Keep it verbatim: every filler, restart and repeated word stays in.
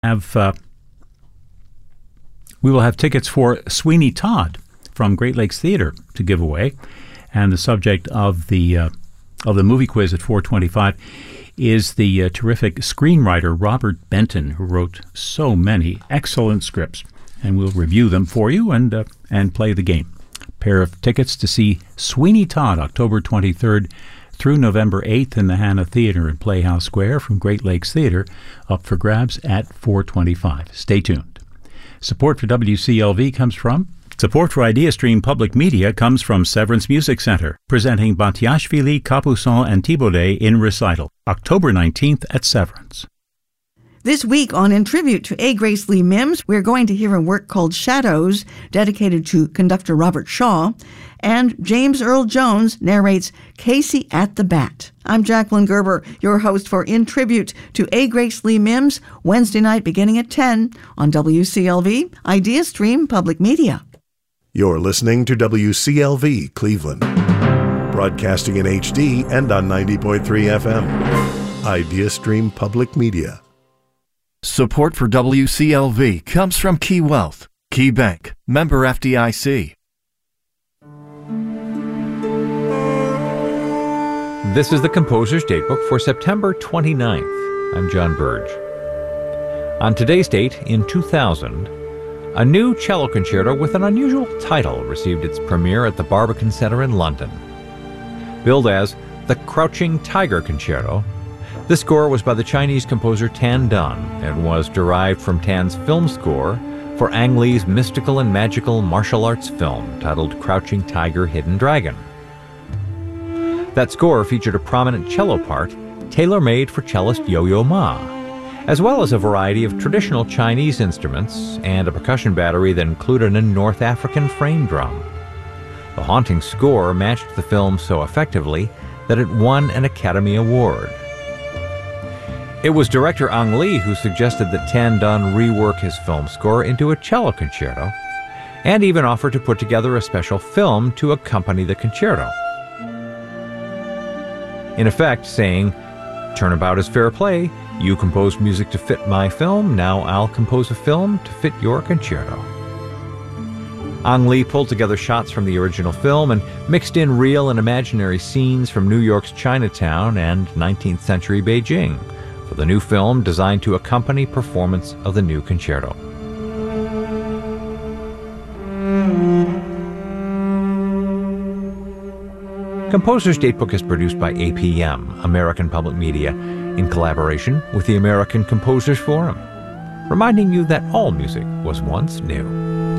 have uh, we will have tickets for Sweeney Todd from Great Lakes Theatre to give away, and the subject of the uh, of the movie quiz at four twenty-five is the uh, terrific screenwriter Robert Benton, who wrote so many excellent scripts, and we'll review them for you and uh, and play the game. A pair of tickets to see Sweeney Todd October twenty-third through November eighth in the Hannah Theatre in Playhouse Square from Great Lakes Theatre, up for grabs at four twenty-five. Stay tuned. Support for W C L V comes from Support for IdeaStream Public Media comes from Severance Music Center, presenting Batiashvili, Capuçon, and Thibaudet in recital, October nineteenth at Severance. This week on In Tribute to A. Grace Lee Mims, we're going to hear a work called Shadows, dedicated to conductor Robert Shaw, and James Earl Jones narrates Casey at the Bat. I'm Jacqueline Gerber, your host for In Tribute to A. Grace Lee Mims, Wednesday night beginning at ten on W C L V, IdeaStream Public Media. You're listening to W C L V Cleveland, broadcasting in H D and on ninety point three F M. IdeaStream Public Media. Support for W C L V comes from Key Wealth, Key Bank, member F D I C. This is the Composer's Datebook for September twenty-ninth. I'm John Burge. On today's date, in two thousand, a new cello concerto with an unusual title received its premiere at the Barbican Centre in London. Billed as the Crouching Tiger Concerto, this score was by the Chinese composer Tan Dun and was derived from Tan's film score for Ang Lee's mystical and magical martial arts film titled Crouching Tiger, Hidden Dragon. That score featured a prominent cello part tailor-made for cellist Yo-Yo Ma, as well as a variety of traditional Chinese instruments and a percussion battery that included a North African frame drum. The haunting score matched the film so effectively that it won an Academy Award. It was director Ang Lee who suggested that Tan Dun rework his film score into a cello concerto, and even offered to put together a special film to accompany the concerto. In effect, saying, "Turnabout is fair play. You composed music to fit my film, now I'll compose a film to fit your concerto." Ang Lee pulled together shots from the original film and mixed in real and imaginary scenes from New York's Chinatown and nineteenth century Beijing for the new film designed to accompany performance of the new concerto. Composer's Datebook is produced by A P M, American Public Media, in collaboration with the American Composers Forum, reminding you that all music was once new.